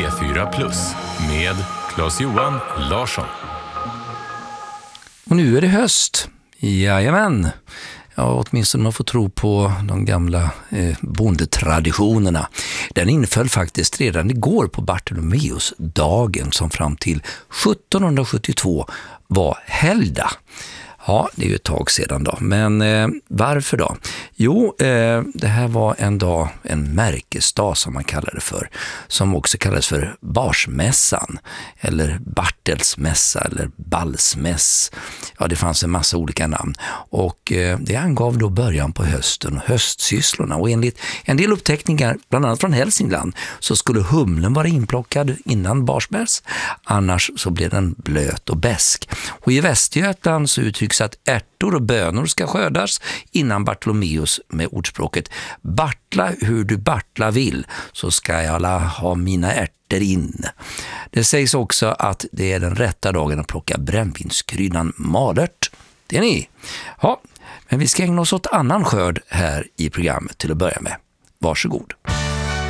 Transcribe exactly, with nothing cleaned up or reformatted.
P fyra plus med Claes-Johan Larsson. Och nu är det höst. Jajamän. Ja, åtminstone man får tro på de gamla eh, bondetraditionerna. Den inföll faktiskt redan igår på Bartolomeusdagen som fram till sjuttonhundrasjuttiotvå var helgdag. Ja, det är ju ett tag sedan då. Men eh, varför då? Jo, eh, det här var en dag, en märkesdag som man kallar det för. Som också kallades för Barsmässan. Eller Bartelsmässa eller Ballsmäss. Ja, det fanns en massa olika namn. Och eh, det angav då början på hösten och höstsysslorna. Och enligt en del uppteckningar, bland annat från Hälsingland, så skulle humlen vara inplockad innan Barsmäss. Annars så blev den blöt och bäsk. Och i Västergötland så uttrycks att ärtor och bönor ska skördas innan Bartolomeus med ordspråket "Bartla hur du bartla vill, så ska jag alla ha mina ärtor in". Det sägs också att det är den rätta dagen att plocka brännvinskryddan malört. Det är ni. Ja, men vi ska ägna oss åt annan skörd här i programmet till att börja med. Varsågod.